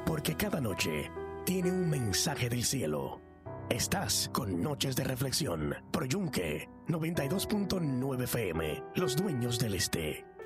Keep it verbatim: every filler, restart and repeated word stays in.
porque cada noche tiene un mensaje del cielo. Estás con Noches de Reflexión por Yunque noventa y dos punto nueve F M, Los Dueños del Este.